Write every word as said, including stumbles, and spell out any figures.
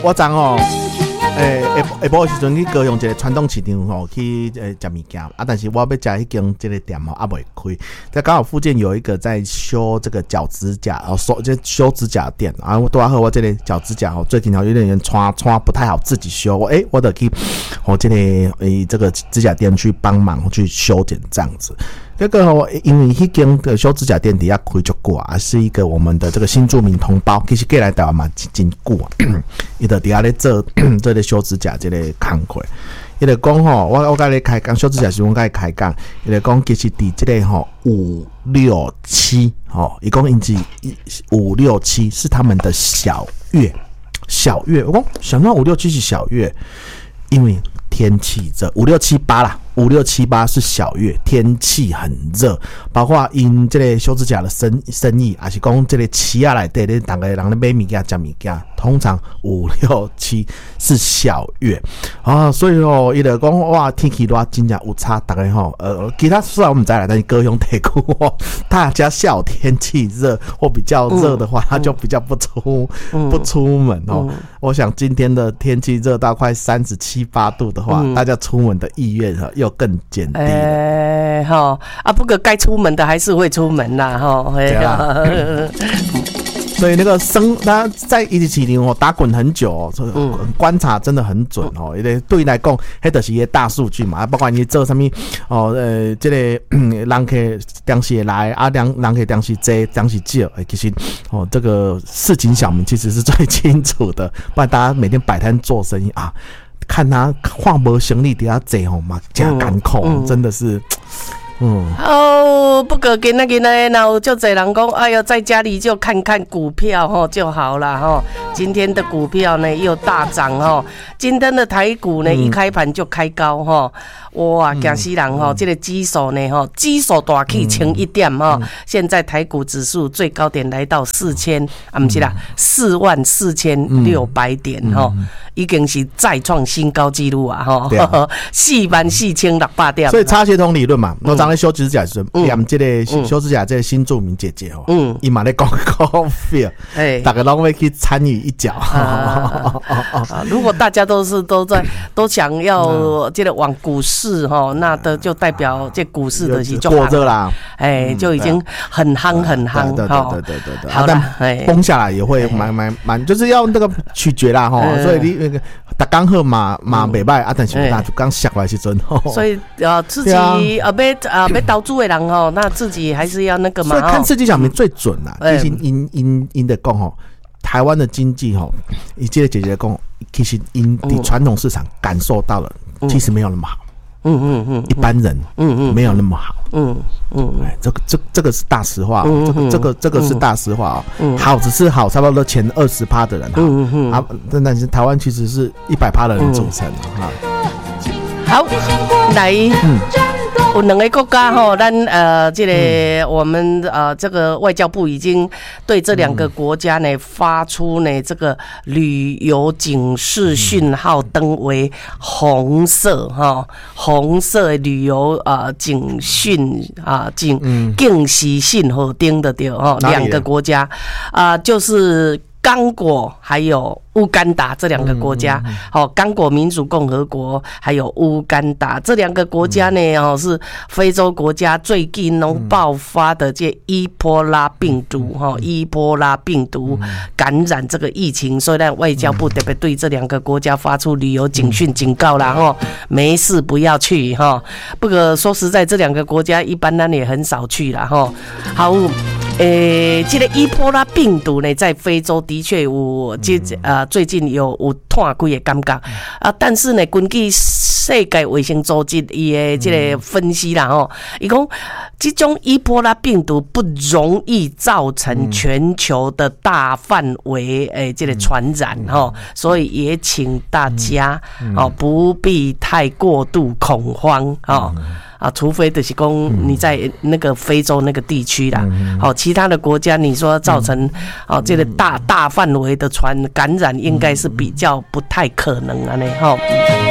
我知哦。诶，下下晡时阵去高雄一个传统市场吼，去诶食物件啊，但是我要食迄间这个店吼，还袂开。在刚好附近有一个在修这个脚指甲，哦，修这修指甲店啊，我多好，我这个脚指甲吼，最近有点人穿穿不太好，自己修，我诶、欸，我得去我这个诶这个指甲店去帮忙去修剪这样子。这个哦，因为迄间的修指甲店底下开足久啊，是一个我们的这个新住民同胞，其实过来台湾嘛真久啊，伊就底下咧做做咧修指甲这个工课。伊就讲吼，我我甲你开讲修指甲时，我甲你开讲，伊就讲其实伫这个吼五六七吼，伊讲因是五六七是他们的小月，小月，我讲想到五六七是小月，因为天气热，五六七八啦。五六七八是小月，天气很热，包括因这个修指甲的生生意，还是讲这个市啊内底咧，大家人咧买物件、食物件，通常五六七是小月啊，所以哦，伊就讲哇，天气热真正有差，大家吼，呃，其他虽然我们知啦，但是高雄地区哦，大家夏天气热或比较热的话，他、嗯、就比较不出、嗯、不出门哦。嗯、我想今天的天气热到快三十七八度的话，嗯、大家出门的意愿哈又更减低了。 哎、欸，哈啊，不过该出门的还是会出门啦，哈。对啊。 所以那个生，他在一级起零哦，打滚很久哦，嗯、观察真的很准哦。因为对来讲，迄就是一些大数据嘛，包括你做什么哦，呃，这个人客当时来啊，人人客当时多，当时少，其实哦，这个市井小民其实是最清楚的，不然大家每天摆摊做生意啊，看他换无行李底下坐吼嘛，加艰苦，嗯嗯、真的是。嗯， 哦，不过今仔日呢，然后就侪人讲，哎呦，在家里就看看股票吼就好了吼。今天的股票呢又大涨吼，今天的台股呢、嗯、一开盘就开高吼，哇，惊死人吼！这个指数呢吼，指数大起千一点吼，现在台股指数最高点来到四千啊，不是啦，四万四千六百点吼。已经是再创新高纪录啊！哈，四万四千六百点。 所以差协同理论嘛，我刚才修指甲时，念这个修指甲这个新住民姐姐哦，嗯，伊嘛咧讲股票，哎，大家都会去参与一脚。 如果大家都是都在都想要这个往股市哈，那的就代表这股市的是就过热啦， 哎，就已经很夯很夯。 对对对对对对。好的，崩下来也会蛮蛮蛮，就是要那个取决啦哈，所以你。那个打刚好嘛嘛袂歹啊，但是那就刚下来时阵吼， 所以呃自己呃要呃要投资的人吼，那自己还是要那个嘛。 所以看刺激小民最准啦，其实因因因的讲吼，台湾的经济吼，以这个姐姐讲，其实因的传统市场感受到了，其实没有那么好。嗯嗯嗯，一般人嗯嗯没有那么好。嗯嗯，哎，这个这这个是大实话，这个这个这个是大实话哦。好只是好，差不多前二十趴的人好，嗯嗯啊，但是台湾其实是一百趴的人组成啊。 好，来，嗯。有两个国家吼，咱呃，这个、嗯、我们呃，这个外交部已经对这两个国家呢发出呢这个旅游警示讯号，灯为红色哈，红色的旅游呃警讯啊警警示信号灯的对哈，两个国家啊、呃、就是刚果还有乌干达这两个国家，好、嗯，刚果民主共和国还有乌干达这两个国家呢，哦、嗯、是非洲国家最近能爆发的这伊波拉病毒，哈、嗯，伊波拉病毒感染这个疫情，所以呢，外交部特别对这两个国家发出旅游警讯警告啦，哈、嗯，没事不要去哈。不过说实在，这两个国家一般呢也很少去啦，哈。好。诶、欸，这个伊波拉病毒呢，在非洲的确有，这呃最近有有探几个感觉啊，但是呢，根据世界卫生组织伊的这个分析啦吼，伊讲这种伊波拉病毒不容易造成全球的大范围诶这个传染吼，所以也请大家哦不必太过度恐慌哦。啊，除非就是讲你在那个非洲那个地区啦，好、嗯，其他的国家你说造成哦、嗯、这个大大范围的传感染，应该是比较不太可能啊呢，哈。